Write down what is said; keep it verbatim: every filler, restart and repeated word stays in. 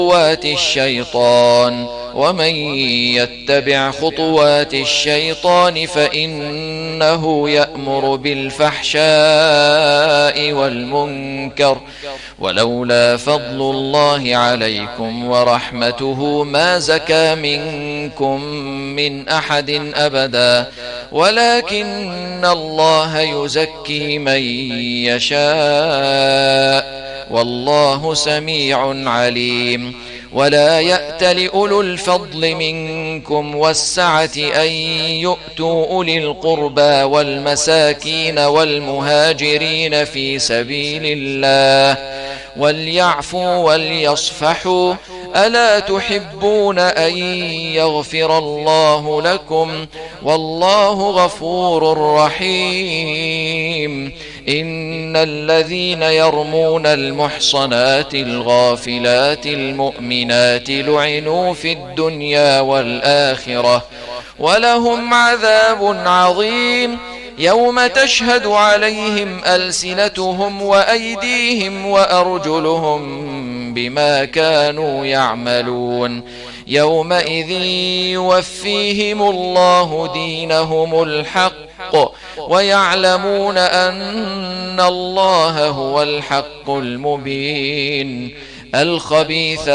خطوات الشيطان، ومن يتبع خطوات الشيطان فإنه يأمر بالفحشاء والمنكر، ولولا فضل الله عليكم ورحمته ما زكى منكم من أحد أبدا، ولكن الله يزكي من يشاء، والله سميع عليم. ولا يأت لأولو الفضل منكم والسعة أن يؤتوا أولي القربى والمساكين والمهاجرين في سبيل الله وليعفوا وليصفحوا، ألا تحبون أن يغفر الله لكم؟ والله غفور رحيم. إن الذين يرمون المحصنات الغافلات المؤمنات لعنوا في الدنيا والآخرة ولهم عذاب عظيم، يوم تشهد عليهم ألسنتهم وأيديهم وأرجلهم بما كانوا يعملون، يومئذ يوفيهم الله دينهم الحق ويعلمون أن الله هو الحق المبين. الخبيث